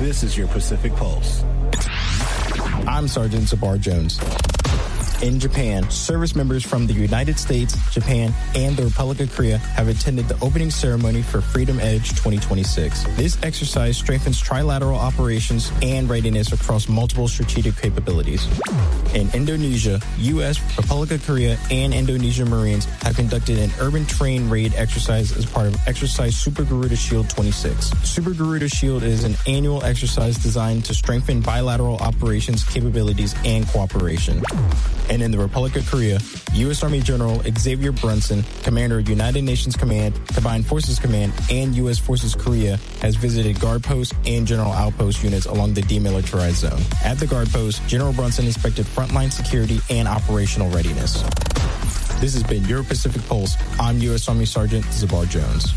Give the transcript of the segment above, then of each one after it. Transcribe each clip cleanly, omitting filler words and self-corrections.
This is your Pacific Pulse. I'm Sergeant Zabar Jones. In Japan, service members from the United States, Japan, and the Republic of Korea have attended the opening ceremony for Freedom Edge 2026. This exercise strengthens trilateral operations and readiness across multiple strategic capabilities. In Indonesia, U.S., Republic of Korea, and Indonesian Marines have conducted an urban terrain raid exercise as part of Exercise Super Garuda Shield 26. Super Garuda Shield is an annual exercise designed to strengthen bilateral operations, capabilities, and cooperation. And in the Republic of Korea, U.S. Army General Xavier Brunson, Commander of United Nations Command, Combined Forces Command, and U.S. Forces Korea, has visited guard posts and general outpost units along the demilitarized zone. At the guard post, General Brunson inspected frontline security and operational readiness. This has been your Pacific Pulse. I'm U.S. Army Sergeant Zabar Jones.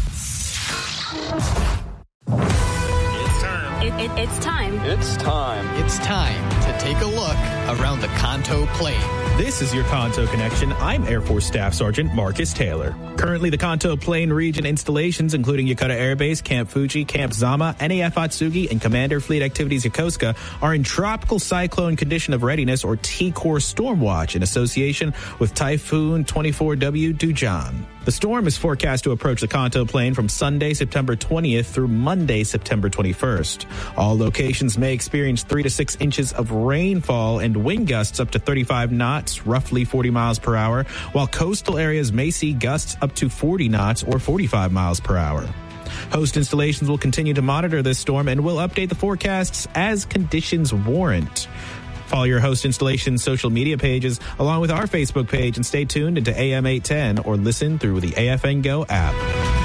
It's time. It's time. It's time to take a look around the Kanto Plain. This is your Kanto Connection. I'm Air Force Staff Sergeant Marcus Taylor. Currently, the Kanto Plain region installations, including Yokota Air Base, Camp Fuji, Camp Zama, NAF Atsugi, and Commander Fleet Activities Yokosuka, are in Tropical Cyclone Condition of Readiness, or T-Core Storm Watch, in association with Typhoon 24W Dujan. The storm is forecast to approach the Kanto Plain from Sunday, September 20th through Monday, September 21st. All locations may experience 3 to 6 inches of rainfall and wind gusts up to 35 knots, roughly 40 miles per hour, while coastal areas may see gusts up to 40 knots or 45 miles per hour. Host installations will continue to monitor this storm and will update the forecasts as conditions warrant. Follow your host installation social media pages along with our Facebook page and stay tuned into AM 810 or listen through the AFN Go app.